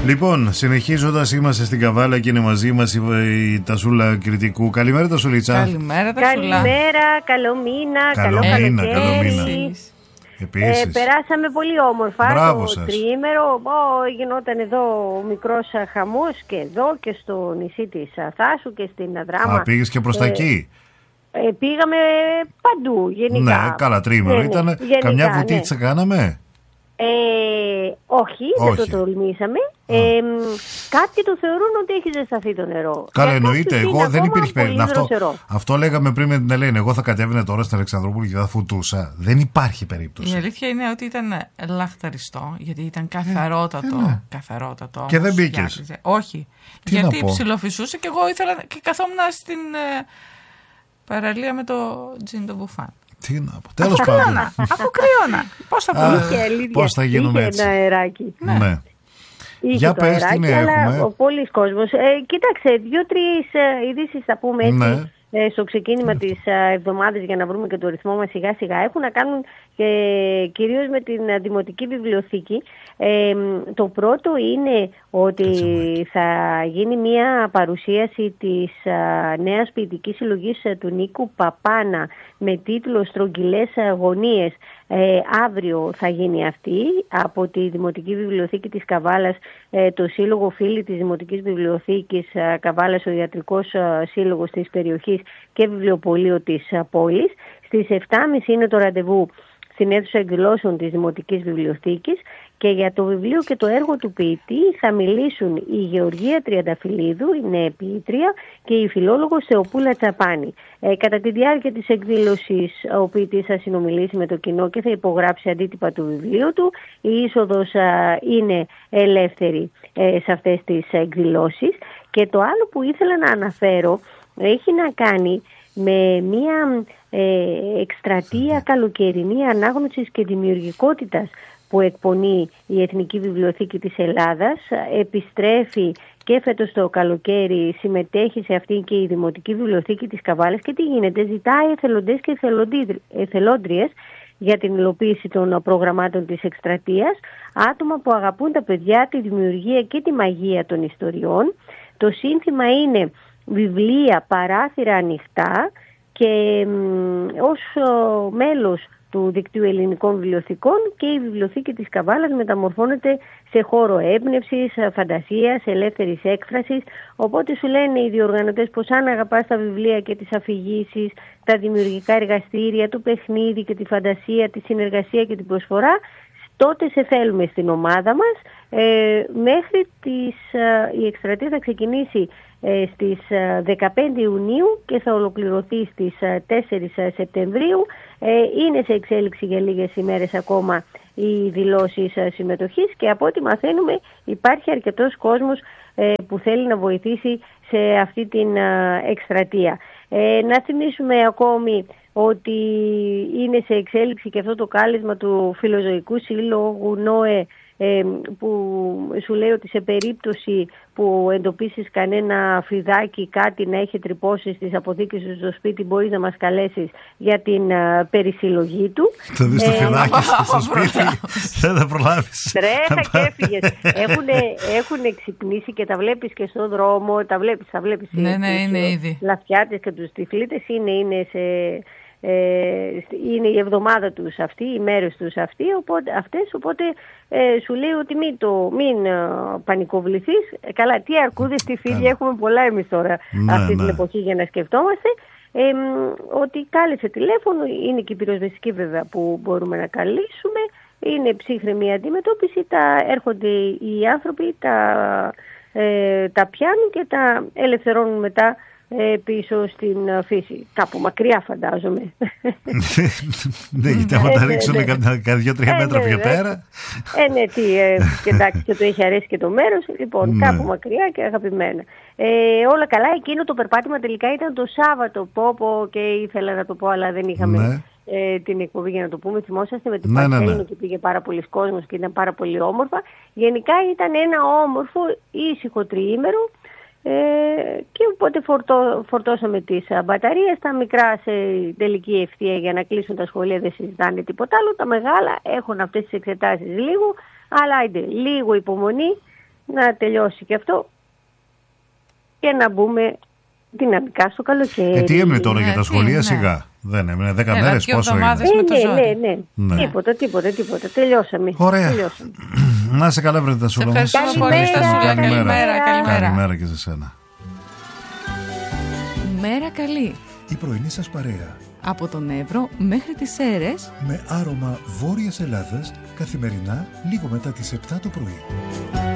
Λοιπόν, συνεχίζοντας, είμαστε στην Καβάλα και είναι μαζί μας η Τασούλα Κρητικού. Καλημέρα, Τασούλητσα. Καλημέρα, Τασούλα. Καλημέρα, καλό μήνα, καλό καλοκαίρι. Επίσης. Περάσαμε πολύ όμορφα. Μπράβο το σας. τριήμερο. Γινόταν εδώ ο μικρός χαμός και εδώ και στο νησί της Θάσου και στην Αδράμα. Πήγες και προς τα εκεί. Πήγαμε παντού γενικά. Ναι, καλά, τριήμερο ήταν. Καμιά βουτίτσα κάναμε. Όχι, δεν το τολμήσαμε. Κάποιοι το θεωρούν ότι έχει ζεσταθεί το νερό. Καλά, εννοείται. Εγώ δεν υπήρχε περίπτωση. Αυτό λέγαμε πριν με την Ελένη. Εγώ θα κατέβαινα τώρα στην Αλεξανδρούπολη και θα φουτούσα. Δεν υπάρχει περίπτωση. Η αλήθεια είναι ότι ήταν λαχταριστό, γιατί ήταν καθαρότατο. Καθαρότατο. Και δεν μπήκε. Όχι. Γιατί ψιλοφυσούσε και εγώ ήθελα και καθόμουν στην παραλία με το τζιν το μπουφάν. Τι να πω. Τέλος πάντων. Αφού κρύωνα. Πώς θα γίνουμε έτσι. Είχε ένα αεράκι. Ναι. Για πες τι έχουμε. Πολλοί κόσμος. Κοίταξε, 2-3 ειδήσεις θα πούμε έτσι. Ναι. Στο ξεκίνημα της εβδομάδας για να βρούμε και το ρυθμό μας σιγά σιγά έχουν να κάνουν κυρίως με την Δημοτική Βιβλιοθήκη. Το πρώτο είναι ότι θα γίνει μια παρουσίαση της νέας ποιητικής συλλογής του Νίκου Παπάνα με τίτλο «Στρογγυλές γωνίες». Αύριο θα γίνει αυτή από τη Δημοτική Βιβλιοθήκη της Καβάλας, το Σύλλογο Φίλοι της Δημοτικής Βιβλιοθήκης Καβάλας, ο Ιατρικός Σύλλογος της περιοχής και Βιβλιοπωλείο της πόλης. Στις 7.30 είναι το ραντεβού στην αίθουσα εκδηλώσεων της Δημοτικής Βιβλιοθήκης και για το βιβλίο και το έργο του ποιητή θα μιλήσουν η Γεωργία Τριανταφυλλίδου, είναι ποιήτρια, και η φιλόλογος Θεοπούλα Τσαπάνη. Κατά τη διάρκεια της εκδήλωσης ο ποιητής θα συνομιλήσει με το κοινό και θα υπογράψει αντίτυπα του βιβλίου του. Η είσοδος είναι ελεύθερη σε αυτές τις εκδηλώσεις. Και το άλλο που ήθελα να αναφέρω έχει να κάνει με μια εκστρατεία καλοκαιρινή ανάγνωσης και δημιουργικότητας που εκπονεί η Εθνική Βιβλιοθήκη της Ελλάδας. Επιστρέφει και φέτος το καλοκαίρι, συμμετέχει σε αυτή και η Δημοτική Βιβλιοθήκη της Καβάλας. Και τι γίνεται, ζητάει εθελοντές και εθελόντριες για την υλοποίηση των προγραμμάτων της εκστρατείας, άτομα που αγαπούν τα παιδιά, τη δημιουργία και τη μαγεία των ιστοριών. Το σύνθημα είναι βιβλία, παράθυρα ανοιχτά, και ως μέλος του Δικτύου Ελληνικών Βιβλιοθηκών και η Βιβλιοθήκη της Καβάλας μεταμορφώνεται σε χώρο έμπνευσης, φαντασίας, ελεύθερης έκφρασης. Οπότε σου λένε οι διοργανωτές πως αν αγαπάς τα βιβλία και τις αφηγήσεις, τα δημιουργικά εργαστήρια, το παιχνίδι και τη φαντασία, τη συνεργασία και την προσφορά, τότε σε θέλουμε στην ομάδα μας. Μέχρι η εκστρατεία θα ξεκινήσει στις 15 Ιουνίου και θα ολοκληρωθεί στις 4 Σεπτεμβρίου. Είναι σε εξέλιξη για λίγες ημέρες ακόμα οι δηλώσεις συμμετοχής και από ό,τι μαθαίνουμε υπάρχει αρκετός κόσμος που θέλει να βοηθήσει σε αυτή την εκστρατεία. Να θυμίσουμε ακόμη ότι είναι σε εξέλιξη και αυτό το κάλεσμα του Φιλοζωικού Σύλλογου ΝΟΕ, που σου λέει ότι σε περίπτωση που εντοπίσεις κανένα φιδάκι, κάτι να έχει τρυπώσει στις αποθήκες σου στο σπίτι, μπορείς να μας καλέσεις για την περισυλλογή του. Θα δεις το φιδάκι στο σπίτι, δεν θα προλάβεις. Τρέχα και έφυγες. Έχουν ξυπνήσει και τα βλέπεις και στον δρόμο, τα βλέπεις ναι, είναι ήδη. Λαφιάτες και τους τυφλίτες, είναι η εβδομάδα τους αυτή, οι μέρες τους οπότε σου λέει ότι μην πανικοβληθείς. Καλά, τι αρκούδες, τι φίλοι έχουμε πολλά εμείς τώρα αυτή την εποχή για να σκεφτόμαστε. Ότι κάλεσε τηλέφωνο, είναι και η πυροσβεστική βέβαια που μπορούμε να καλήσουμε, είναι ψύχρεμη αντιμετώπιση, έρχονται οι άνθρωποι, τα πιάνουν και τα ελευθερώνουν μετά πίσω στην φύση. Κάπου μακριά φαντάζομαι. Ναι, γιατί άμα τα ρίξουν κατά 2-3 μέτρα πιο πέρα. Ναι, εντάξει, και το έχει αρέσει και το μέρος. Λοιπόν, κάπου μακριά και αγαπημένα. Όλα καλά, εκείνο το περπάτημα τελικά ήταν το Σάββατο. Πω και ήθελα να το πω, αλλά δεν είχαμε την εκπομπή για να το πούμε. Θυμόσαστε με την Παρσέλινο και πήγε πάρα πολλοί κόσμος και ήταν πάρα πολύ όμορφα. Γενικά ήταν ένα όμορφο ήσυχο τριήμερο. Και οπότε φορτώσαμε τις μπαταρίες. Τα μικρά σε τελική ευθεία για να κλείσουν τα σχολεία δεν συζητάνε τίποτα άλλο. Τα μεγάλα έχουν αυτές τις εξετάσεις λίγο, αλλά λίγο υπομονή να τελειώσει και αυτό και να μπούμε δυναμικά στο καλοκαίρι. Τι έμεινε τώρα για τα σχολεία, σιγά. Δεν έμεινε 10 μέρες, πόσο είναι. Ναι. Τίποτα. Τελειώσαμε. Ωραία. Να σε καλά, βρείτε τα σούλα μας. Καλημέρα και σε σένα. Μέρα καλή. Η πρωινή σας παρέα. Από τον Εύρο μέχρι τις Σέρρες. Με άρωμα Βόρειας Ελλάδας, καθημερινά λίγο μετά τις 7 το πρωί.